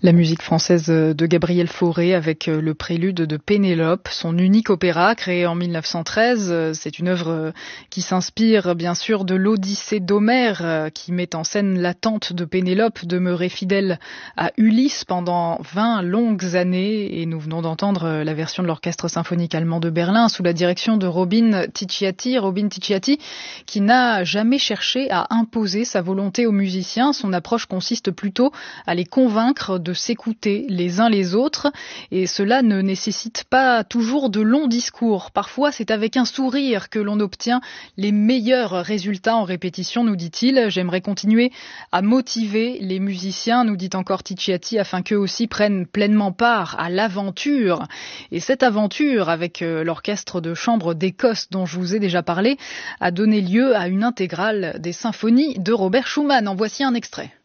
La musique française de Gabriel Fauré avec le prélude de Pénélope, son unique opéra créé en 1913. C'est une œuvre qui s'inspire bien sûr de l'Odyssée d'Homère, qui met en scène l'attente de Pénélope demeurée fidèle à Ulysse pendant 20 longues années. Et nous venons d'entendre la version de l'Orchestre symphonique allemand de Berlin sous la direction de Robin Ticciati, qui n'a jamais cherché à imposer sa volonté aux musiciens. Son approche consiste plutôt à les convaincre de s'écouter les uns les autres, et cela ne nécessite pas toujours de longs discours. Parfois, c'est avec un sourire que l'on obtient les meilleurs résultats en répétition, nous dit-il. J'aimerais continuer à motiver les musiciens, nous dit encore Ticciati, afin qu'eux aussi prennent pleinement part à l'aventure. Et cette aventure, avec l'orchestre de chambre d'Écosse dont je vous ai déjà parlé, a donné lieu à une intégrale des symphonies de Robert Schumann. En voici un extrait.